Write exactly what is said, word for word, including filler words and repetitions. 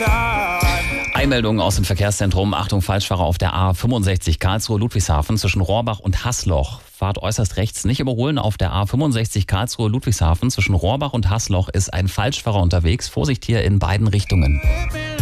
Einmeldungen aus dem Verkehrszentrum. Achtung, Falschfahrer auf der A fünfundsechzig Karlsruhe-Ludwigshafen zwischen Rohrbach und Haßloch. Fahrt äußerst rechts nicht überholen. Auf der A fünfundsechzig Karlsruhe-Ludwigshafen zwischen Rohrbach und Haßloch ist ein Falschfahrer unterwegs. Vorsicht hier in beiden Richtungen.